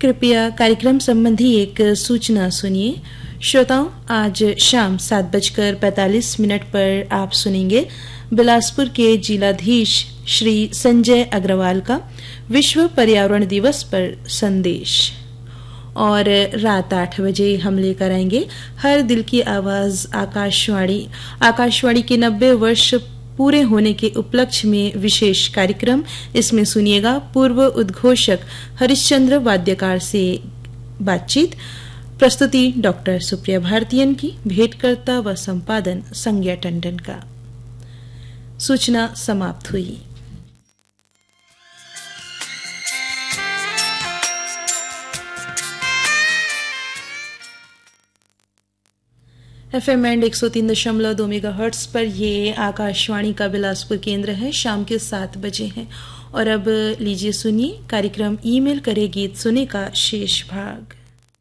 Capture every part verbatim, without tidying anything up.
कृपया कार्यक्रम संबंधी एक सूचना सुनिए। श्रोताओं, आज शाम सात बजकर पैंतालीस मिनट पर आप सुनेंगे बिलासपुर के जिलाधीश श्री संजय अग्रवाल का विश्व पर्यावरण दिवस पर संदेश। और रात आठ बजे हम लेकर आएंगे हर दिल की आवाज आकाशवाणी आकाशवाणी के नब्बे वर्ष पूरे होने के उपलक्ष्य में विशेष कार्यक्रम। इसमें सुनिएगा पूर्व उद्घोषक हरिश्चंद्र वाद्यकार से बातचीत। प्रस्तुति डॉक्टर सुप्रिया भारतीयन की, भेंटकर्ता व संपादन संज्ञा टंडन का। सूचना समाप्त हुई। एफ एम एंड एक सौ तीन दशमलव दो मेगा हर्ट्स पर ये आकाशवाणी का बिलासपुर केंद्र है। शाम के सात बजे हैं और अब लीजिए सुनिए कार्यक्रम ईमेल करे गीत सुने का शेष भाग।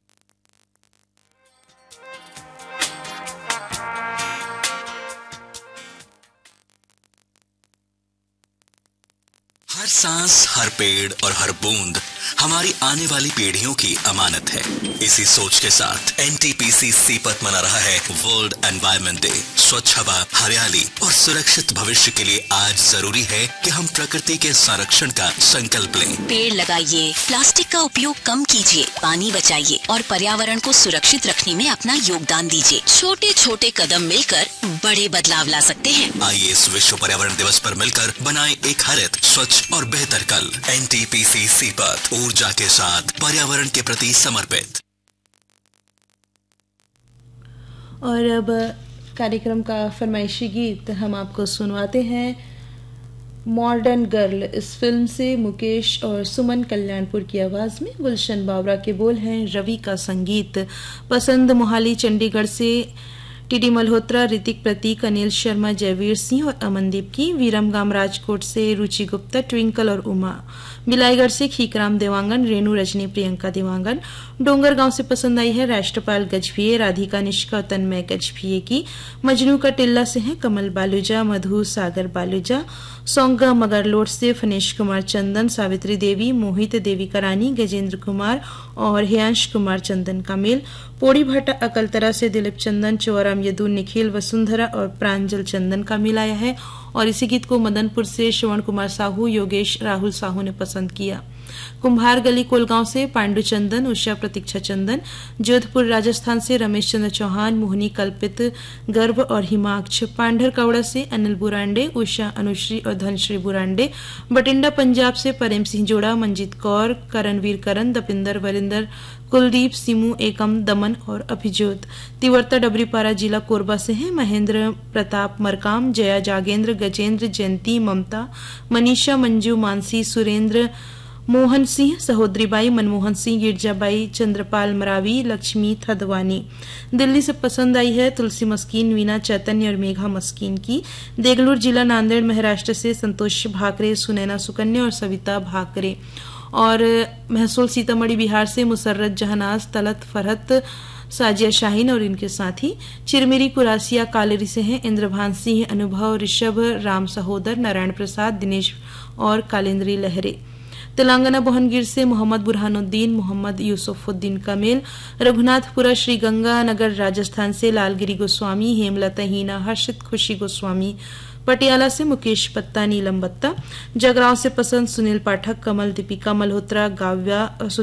हर सांस, हर पेड़ और हर बूंद हमारी आने वाली पीढ़ियों की अमानत है। इसी सोच के साथ N T P C Sipat मना रहा है वर्ल्ड एनवायरनमेंट डे। स्वच्छ हवा, हरियाली और सुरक्षित भविष्य के लिए आज जरूरी है कि हम प्रकृति के संरक्षण का संकल्प लें। पेड़ लगाइए, प्लास्टिक का उपयोग कम कीजिए, पानी बचाइए और पर्यावरण को सुरक्षित रखने में अपना योगदान दीजिए। छोटे छोटे कदम मिलकर बड़े बदलाव ला सकते हैं। आइए इस विश्व पर्यावरण दिवस पर मिलकर बनाएं एक हरित, स्वच्छ और बेहतर कल। N T P C Sipat, ऊर्जा के साथ पर्यावरण के प्रति समर्पित। और अब कार्यक्रम का फरमाइशी गीत हम आपको सुनवाते हैं मॉडर्न गर्ल। इस फिल्म से मुकेश और सुमन कल्याणपुर की आवाज में गुलशन बावरा के बोल हैं, रवि का संगीत। पसंद मोहाली चंडीगढ़ से टीडी मल्होत्रा, ऋतिक प्रतीक, अनिल शर्मा, जयवीर सिंह और अमनदीप की। वीरमगाम राजकोट से रुचि गुप्ता, ट्विंकल और उमा। बिलाईगढ़ से खीकराम देवांगन, रेणु रजनी, प्रियंका देवांगन। डोंगरगांव से पसंद आई है राष्ट्रपाल गजभिये, राधिका निष्का और तन्मय गजभिये की। मजनू का टिल्ला से है कमल बालूजा, मधु सागर बालूजा। सोंगा मगरलोड से फनेश कुमार चंदन, सावित्री देवी, मोहित देवी करानी, गजेंद्र कुमार और हेयांश कुमार चंदन का मेल। पोड़ी भट्टा अकलतरा से दिलीप चंदन, चौराम यदु, निखिल, वसुंधरा और प्रांजल चंदन का मेल आया है। और इसी गीत को मदनपुर से श्रवण कुमार साहू, योगेश, राहुल साहू ने पसंद किया। कुम्हार गली कोलगांव से पांडु चंदन, उषा प्रतीक्षा चंदन। जोधपुर राजस्थान से रमेश चंद्र चौहान, मोहनी कल्पित, गर्व और हिमाक्ष। पांढर कवड़ा से अनिल बुरांडे, उषा, अनुश्री और धनश्री बुरांडे। बटिंडा पंजाब से प्रेम सिंह जोड़ा, मंजीत कौर, करणवीर करण, दपिंदर वरिंदर, कुलदीप, सिमू, एकम, दमन और अभिजोत। तिवर्ता डबरीपारा जिला कोरबा से है महेंद्र प्रताप मरकाम, जया जागेंद्र, गजेंद्र, जयंती, ममता, मनीषा, मंजू, मानसी, सुरेंद्र, मोहन सिंह, सहोदरीबाई, मनमोहन सिंह, गिरजाबाई, चंद्रपाल मरावी, लक्ष्मी थदवानी। दिल्ली से पसंद आई है तुलसी मस्कीन, वीना चैतन्य और मेघा मस्कीन की। देगलूर जिला नांदेड़ महाराष्ट्र से संतोष भाकरे, सुनैना सुकन्या और सविता भाकरे। और महसूल सीतामढ़ी बिहार से मुसर्रत जहानाज, तलत फरहत, साजिया शाहीन और इनके साथी। चिरमिरी कुरासिया कालेरी से हैं इंद्रभान सिंह, अनुभव, ऋषभ, राम सहोदर, नारायण प्रसाद, दिनेश और कालेंद्री लहरे। तेलंगाना बोहनगिर से मोहम्मद बुरहानुद्दीन, मोहम्मद यूसुफुद्दीन का मेल। रघुनाथपुरा श्री गंगा नगर राजस्थान से लालगिरी गोस्वामी, हेमलता, हीना, हर्षित, खुशी गोस्वामी। पटियाला से मुकेश पत्ता, नीलम बत्ता। जगरांव से पसंद सुनील पाठक, कमल, दीपिका मल्होत्रा, गाव्या,